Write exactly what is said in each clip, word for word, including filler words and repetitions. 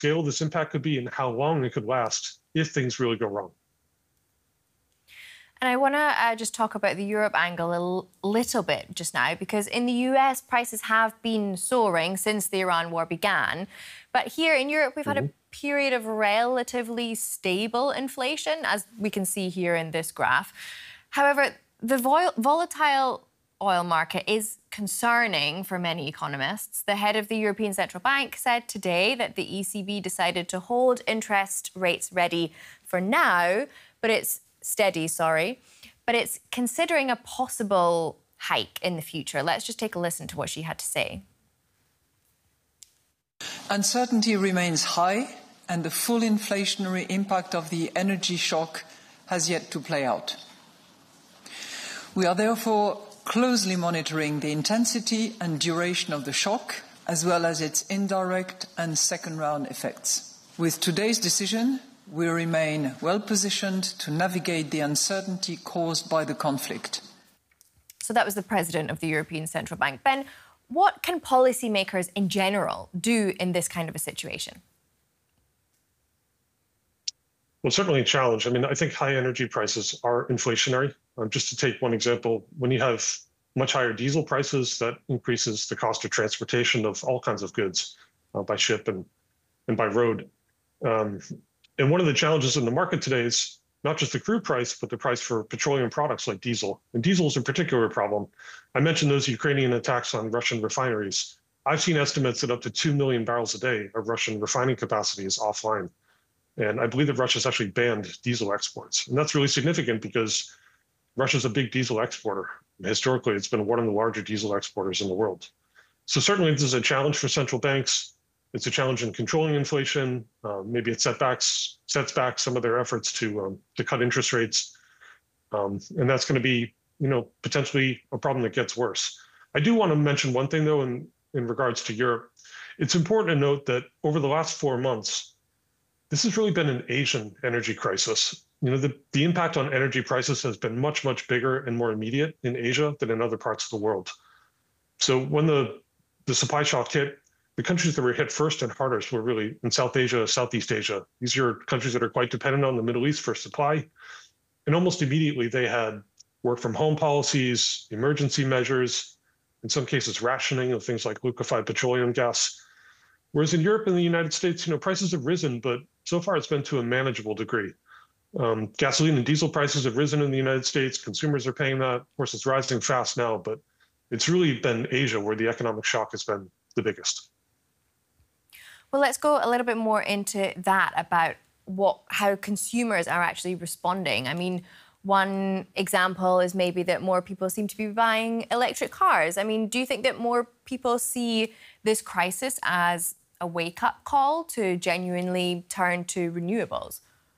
scale this impact could be and how long it could last if things really go wrong. And I want to uh, just talk about the Europe angle a l- little bit just now, because in the U S, prices have been soaring since the Iran war began. But here in Europe, we've had mm-hmm. a period of relatively stable inflation, as we can see here in this graph. However, the vol- volatile oil market is concerning for many economists. The head of the European Central Bank said today that the E C B decided to hold interest rates ready for now, but it's steady, sorry, but it's considering a possible hike in the future. Let's just take a listen to what she had to say. Uncertainty remains high, and the full inflationary impact of the energy shock has yet to play out. We are therefore closely monitoring the intensity and duration of the shock, as well as its indirect and second-round effects. With today's decision, we remain well-positioned to navigate the uncertainty caused by the conflict. So that was the president of the European Central Bank. Ben, what can policymakers in general do in this kind of a situation? Well, certainly a challenge. I mean, I think high energy prices are inflationary. Um, just to take one example, when you have much higher diesel prices, that increases the cost of transportation of all kinds of goods uh, by ship and, and by road. Um, And one of the challenges in the market today is not just the crude price, but the price for petroleum products like diesel. And diesel is a particular problem. I mentioned those Ukrainian attacks on Russian refineries. I've seen estimates that up to two million barrels a day of Russian refining capacity is offline. And I believe that Russia's actually banned diesel exports. And that's really significant because Russia's a big diesel exporter. Historically, it's been one of the larger diesel exporters in the world. So certainly this is a challenge for central banks. It's a challenge in controlling inflation. Uh, maybe it setbacks, sets back some of their efforts to um, to cut interest rates, um, and that's going to be, you know, potentially a problem that gets worse. I do want to mention one thing though, in in regards to Europe. It's important to note that over the last four months, this has really been an Asian energy crisis. You know, the the impact on energy prices has been much much bigger and more immediate in Asia than in other parts of the world. So when the the supply shock hit, the countries that were hit first and hardest were really in South Asia, Southeast Asia. These are countries that are quite dependent on the Middle East for supply. And almost immediately they had work from home policies, emergency measures, in some cases rationing of things like liquefied petroleum gas. Whereas in Europe and the United States, you know, prices have risen, but so far it's been to a manageable degree. Um, gasoline and diesel prices have risen in the United States. Consumers are paying that. Of course, it's rising fast now, but it's really been Asia where the economic shock has been the biggest. Well, let's go a little bit more into that about what how consumers are actually responding. I mean, one example is maybe that more people seem to be buying electric cars. I mean, do you think that more people see this crisis as a wake-up call to genuinely turn to renewables?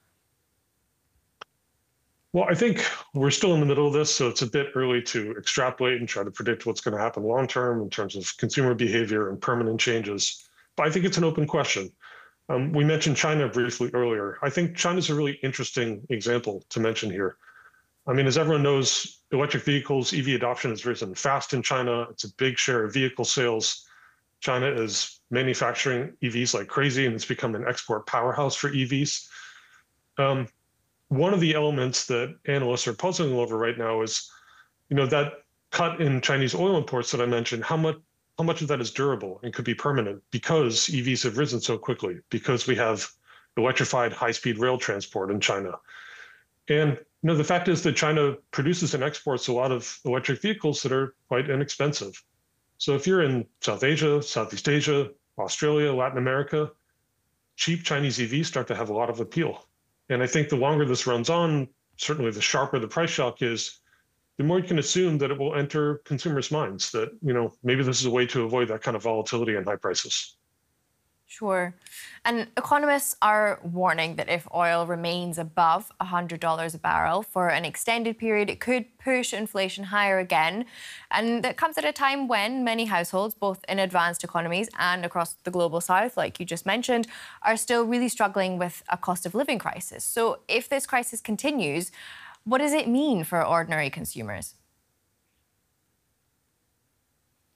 Well, I think we're still in the middle of this, so it's a bit early to extrapolate and try to predict what's going to happen long term in terms of consumer behavior and permanent changes. But I think it's an open question. Um, we mentioned China briefly earlier. I think China's a really interesting example to mention here. I mean, as everyone knows, electric vehicles, E V adoption has risen fast in China. It's a big share of vehicle sales. China is manufacturing E Vs like crazy, and it's become an export powerhouse for E Vs. Um, one of the elements that analysts are puzzling over right now is, you know, that cut in Chinese oil imports that I mentioned, how much how much of that is durable and could be permanent because E Vs have risen so quickly, because we have electrified high-speed rail transport in China. And you know, the fact is that China produces and exports a lot of electric vehicles that are quite inexpensive. So if you're in South Asia, Southeast Asia, Australia, Latin America, cheap Chinese E Vs start to have a lot of appeal. And I think the longer this runs on, certainly the sharper the price shock is, the more you can assume that it will enter consumers' minds that, you know, maybe this is a way to avoid that kind of volatility and high prices. Sure. And economists are warning that if oil remains above one hundred dollars a barrel for an extended period, it could push inflation higher again. And that comes at a time when many households, both in advanced economies and across the global south, like you just mentioned, are still really struggling with a cost of living crisis. So if this crisis continues, what does it mean for ordinary consumers?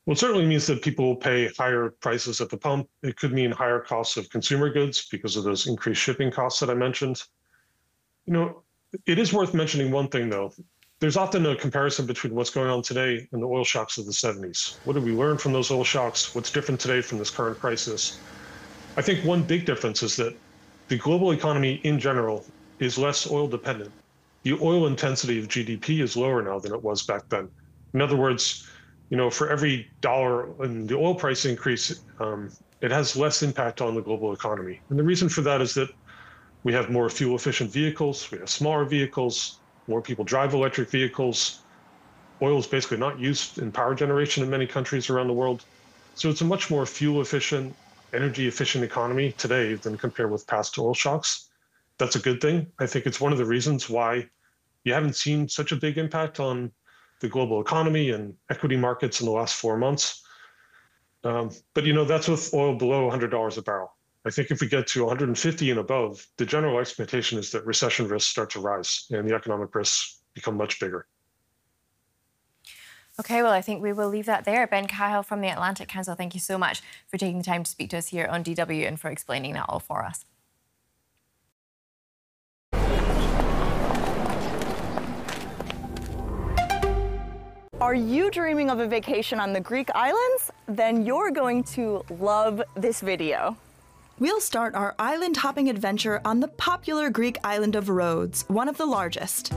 Well, it certainly means that people will pay higher prices at the pump. It could mean higher costs of consumer goods because of those increased shipping costs that I mentioned. You know, it is worth mentioning one thing, though. There's often a comparison between what's going on today and the oil shocks of the seventies. What did we learn from those oil shocks? What's different today from this current crisis? I think one big difference is that the global economy in general is less oil dependent. The oil intensity of G D P is lower now than it was back then. In other words, you know, for every dollar in the oil price increase, um, it has less impact on the global economy. And the reason for that is that we have more fuel efficient vehicles, we have smaller vehicles, more people drive electric vehicles. Oil is basically not used in power generation in many countries around the world. So it's a much more fuel efficient, energy efficient economy today than compared with past oil shocks. That's a good thing. I think it's one of the reasons why you haven't seen such a big impact on the global economy and equity markets in the last four months. Um, but, you know, that's with oil below one hundred dollars a barrel. I think if we get to one hundred fifty and above, the general expectation is that recession risks start to rise and the economic risks become much bigger. Okay, well, I think we will leave that there. Ben Cahill from the Atlantic Council, thank you so much for taking the time to speak to us here on D W and for explaining that all for us. Are you dreaming of a vacation on the Greek islands? Then you're going to love this video. We'll start our island hopping adventure on the popular Greek island of Rhodes, one of the largest.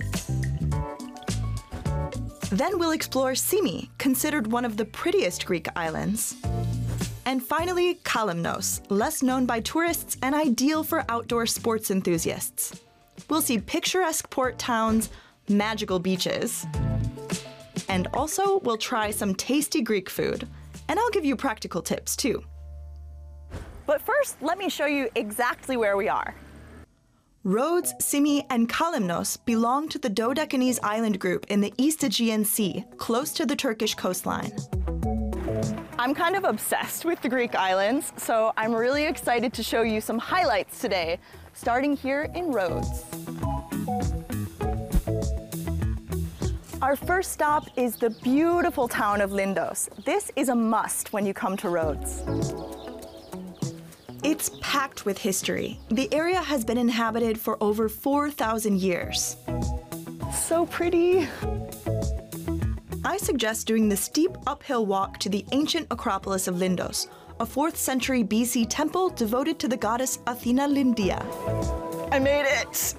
Then we'll explore Symi, considered one of the prettiest Greek islands. And finally, Kalymnos, less known by tourists and ideal for outdoor sports enthusiasts. We'll see picturesque port towns, magical beaches. And also, we'll try some tasty Greek food. And I'll give you practical tips, too. But first, let me show you exactly where we are. Rhodes, Symi, and Kalymnos belong to the Dodecanese island group in the East Aegean Sea, close to the Turkish coastline. I'm kind of obsessed with the Greek islands, so I'm really excited to show you some highlights today, starting here in Rhodes. Our first stop is the beautiful town of Lindos. This is a must when you come to Rhodes. It's packed with history. The area has been inhabited for over four thousand years. So pretty. I suggest doing the steep uphill walk to the ancient Acropolis of Lindos, a fourth century B C temple devoted to the goddess Athena Lindia. I made it!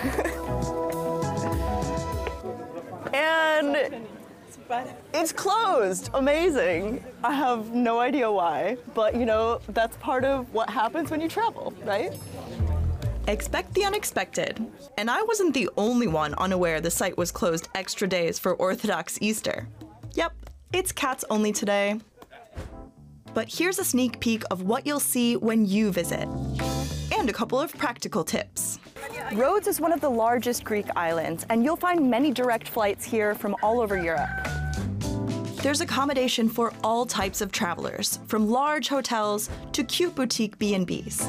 And it's closed. Amazing. I have no idea why, but you know, that's part of what happens when you travel, right? Expect the unexpected. And I wasn't the only one unaware the site was closed extra days for Orthodox Easter. Yep, it's cats only today. But here's a sneak peek of what you'll see when you visit. And a couple of practical tips. Rhodes is one of the largest Greek islands, and you'll find many direct flights here from all over Europe. There's accommodation for all types of travelers, from large hotels to cute boutique B and Bs.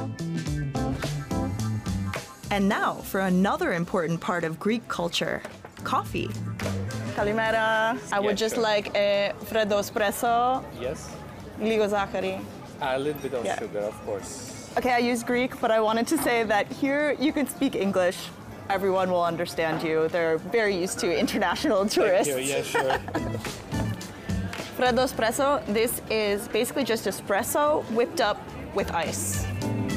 And now for another important part of Greek culture, coffee. Kalimera. I would Yes, just sure. like a freddo espresso, Yes, λίγο ζάχαρη. a little bit of Yeah. sugar, of course. Okay, I use Greek, but I wanted to say that here you can speak English. Everyone will understand you. They're very used to international tourists. Thank you. Yeah, sure. Freddo espresso, this is basically just espresso whipped up with ice.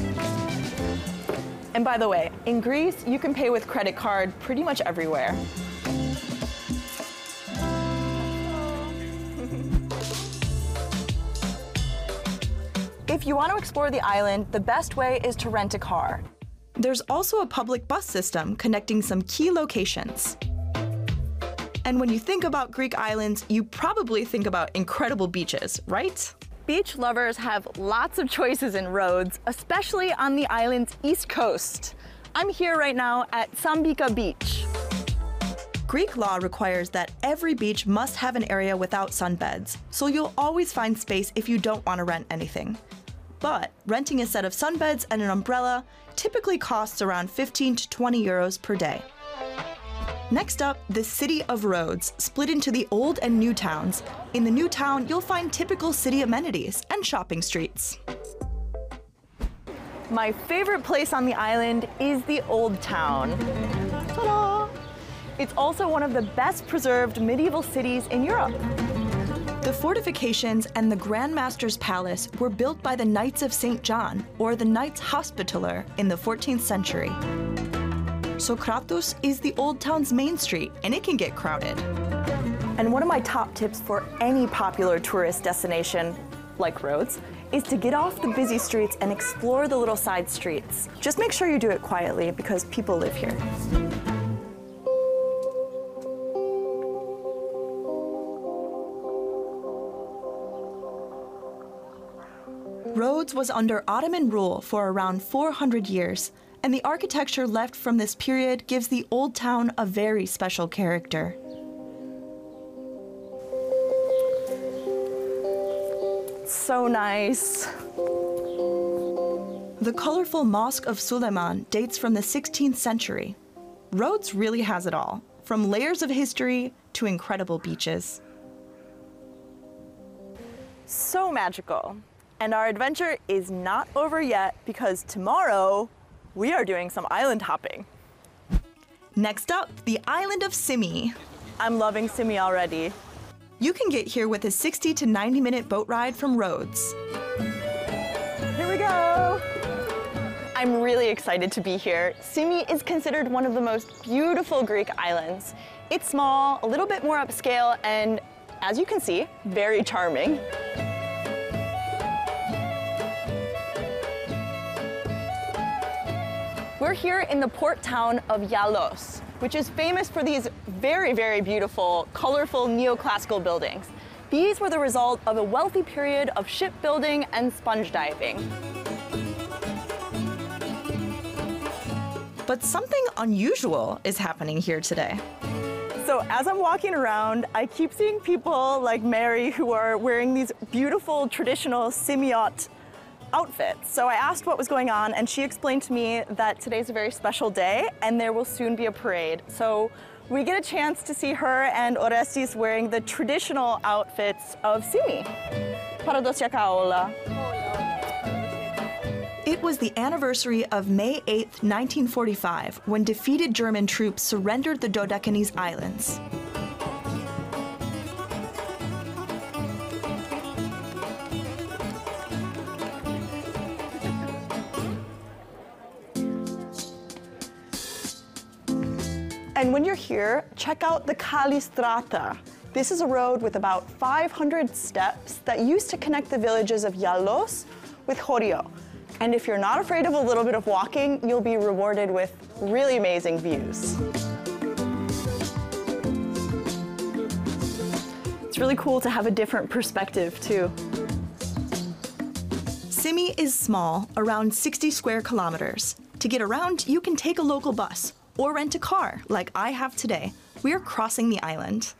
And by the way, in Greece, you can pay with credit card pretty much everywhere. If you want to explore the island, the best way is to rent a car. There's also a public bus system connecting some key locations. And when you think about Greek islands, you probably think about incredible beaches, right? Beach lovers have lots of choices in Rhodes, especially on the island's east coast. I'm here right now at Sambika Beach. Greek law requires that every beach must have an area without sunbeds, so you'll always find space if you don't want to rent anything. But renting a set of sunbeds and an umbrella typically costs around fifteen to twenty euros per day. Next up, the city of Rhodes, split into the old and new towns. In the new town, you'll find typical city amenities and shopping streets. My favorite place on the island is the Old Town. Ta-da! It's also one of the best preserved medieval cities in Europe. The fortifications and the Grand Master's Palace were built by the Knights of Saint John, or the Knights Hospitaller, in the fourteenth century. Sokratos is the old town's main street, and it can get crowded. And one of my top tips for any popular tourist destination, like Rhodes, is to get off the busy streets and explore the little side streets. Just make sure you do it quietly because people live here. Rhodes was under Ottoman rule for around four hundred years, and the architecture left from this period gives the old town a very special character. So nice. The colorful Mosque of Suleiman dates from the sixteenth century. Rhodes really has it all, from layers of history to incredible beaches. So magical. And our adventure is not over yet because tomorrow we are doing some island hopping. Next up, the island of Symi. I'm loving Symi already. You can get here with a sixty to ninety minute boat ride from Rhodes. Here we go. I'm really excited to be here. Symi is considered one of the most beautiful Greek islands. It's small, a little bit more upscale, and as you can see, very charming. We're here in the port town of Yalos, which is famous for these very, very beautiful, colorful neoclassical buildings. These were the result of a wealthy period of shipbuilding and sponge diving. But something unusual is happening here today. So as I'm walking around, I keep seeing people like Mary who are wearing these beautiful traditional Symiot outfits. So I asked what was going on, and she explained to me that today's a very special day and there will soon be a parade. So we get a chance to see her and Orestes wearing the traditional outfits of Symi. Paradosia kaola. It was the anniversary of May eighth, nineteen forty-five, when defeated German troops surrendered the Dodecanese Islands. And when you're here, check out the Kalistrata. This is a road with about five hundred steps that used to connect the villages of Yalos with Chorio. And if you're not afraid of a little bit of walking, you'll be rewarded with really amazing views. It's really cool to have a different perspective too. Symi is small, around sixty square kilometers. To get around, you can take a local bus or rent a car, like I have today. We are crossing the island.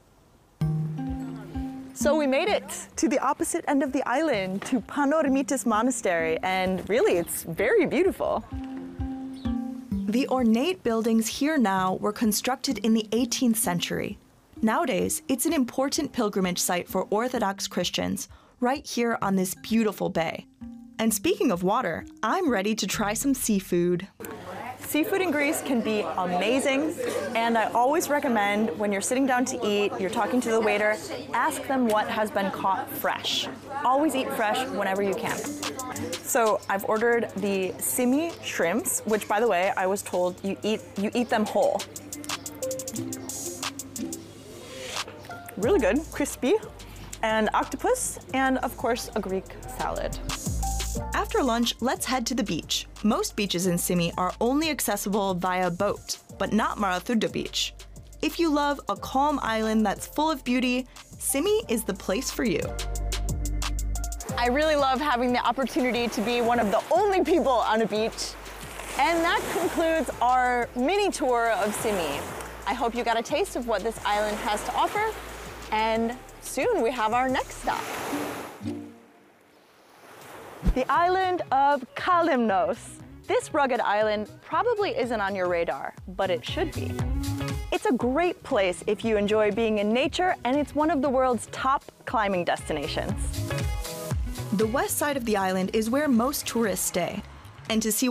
So we made it to the opposite end of the island, to Panormitis Monastery, and really it's very beautiful. The ornate buildings here now were constructed in the eighteenth century. Nowadays, it's an important pilgrimage site for Orthodox Christians, right here on this beautiful bay. And speaking of water, I'm ready to try some seafood. Seafood in Greece can be amazing, and I always recommend when you're sitting down to eat, you're talking to the waiter, ask them what has been caught fresh. Always eat fresh whenever you can. So I've ordered the Symi shrimps, which by the way, I was told you eat, you eat them whole. Really good, crispy, and octopus, and of course a Greek salad. After lunch, let's head to the beach. Most beaches in Symi are only accessible via boat, but not Marathouda Beach. If you love a calm island that's full of beauty, Symi is the place for you. I really love having the opportunity to be one of the only people on a beach. And that concludes our mini tour of Symi. I hope you got a taste of what this island has to offer, and soon we have our next stop. The island of Kalymnos. This rugged island probably isn't on your radar, but it should be. It's It's a great place if you enjoy being in nature, and it's one of the world's top climbing destinations. The west side of the island is where most tourists stay. And to see